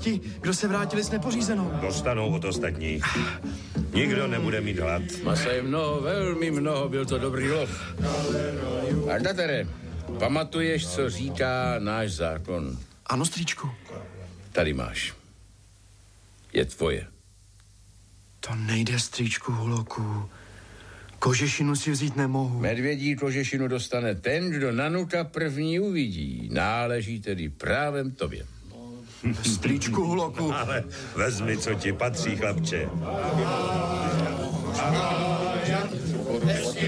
ti, kdo se vrátili s nepořízenou. Dostanou od ostatních. Nikdo nebude mít hlad. Masa je mnoho, velmi mnoho, byl to dobrý lov. Agdatere, pamatuješ, co říká náš zákon? Ano, strýčku. Tady máš. Je tvoje. To nejde, strýčku Huloku. Kožešinu si vzít nemohu. Medvědí kožešinu dostane ten, kdo Nanuka první uvidí. Náleží tedy právem tobě. Strýčku Huloku. Ale vezmi, co ti patří, chlapče.